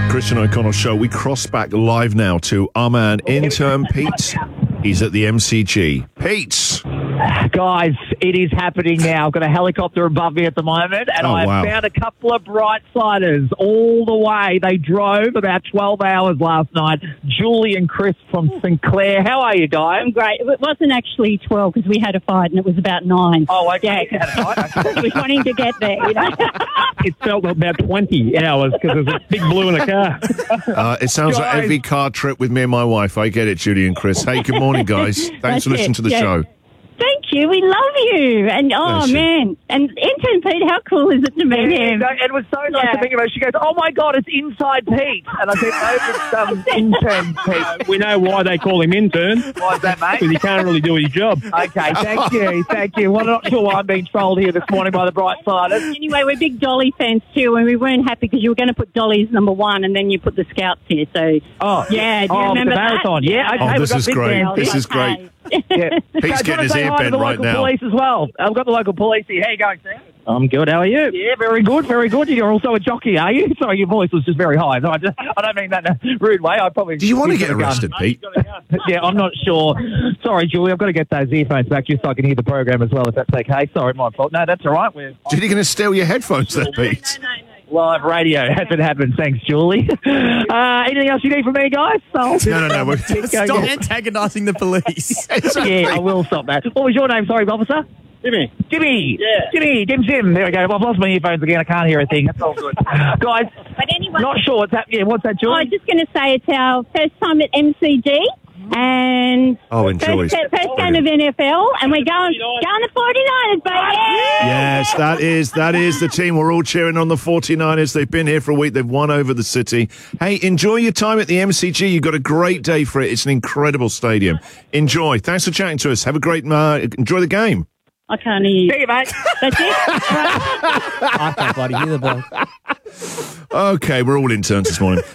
Christian O'Connell Show. We cross back live now to our man, intern Pete. He's at the MCG. Pete! Guys, it is happening now. I've got a helicopter above me at the moment, and I've found a couple of Brightsiders all the way. They drove about 12 hours last night. Julie and Chris from St Clair. How are you, guys? I'm great. It wasn't actually 12 because we had a fight, and it was about 9. Oh, okay. Yeah, I was wanting to get there, you know. It felt about 20 hours because there's a big blue in the car. It sounds like every car trip with me and my wife. I get it, Julie and Chris. Hey, good morning, guys. Thanks for listening to the show. Thank you. We love you. And, man. And intern Pete, how cool is it to meet him? It was so nice to meet him. She goes, oh, my God, it's Inside Pete. And I said, no, it's intern Pete. We know why they call him intern. Why is that, mate? Because he can't really do his job. Okay, thank you. Well, I'm not sure why I'm being trolled here this morning by the Brightsiders. Anyway, we're big Dolly fans too, and we weren't happy because you were going to put Dolly's number 1 and then you put the Scouts here. So, yeah, do you remember the marathon? That? Yeah, okay. This is great. This is great. Yeah. Pete's getting his ear bent right now. Police as well. I've got the local police here. How you going, Sam? I'm good. How are you? Yeah, very good, very good. You're also a jockey, are you? Sorry, your voice was just very high. So I don't mean that in a rude way. Do you want to get arrested, Pete? Yeah, I'm not sure. Sorry, Julie, I've got to get those earphones back just so I can hear the program as well, if that's okay. Sorry, my fault. No, that's all right. Are you going to steal your headphones there, Pete? No. Live radio. Hasn't happened. Thanks, Julie. Anything else you need from me, guys? No. Stop antagonising the police. Yeah, I will stop that. What was your name? Sorry, officer? Jimmy. Yeah. Jim. There we go. I've lost my earphones again. I can't hear a thing. That's all good. Guys, But anyway, not sure what's happening. Yeah, what's that, Julie? I was just going to say it's our first time at MCG. And enjoy. first game of NFL, and we're going the 49ers, baby! Yes, that is the team. We're all cheering on the 49ers. They've been here for a week. They've won over the city. Hey, enjoy your time at the MCG. You've got a great day for it. It's an incredible stadium. Enjoy. Thanks for chatting to us. Have a great enjoy the game. I can't hear you. See you, mate. That's it? I can't bloody hear the ball. Okay, we're all interns this morning.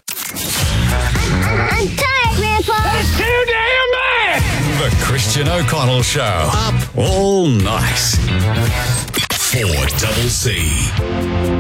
I'm tired, Grandpa. It's too damn bad. The Christian O'Connell Show. Up all night. 4CC.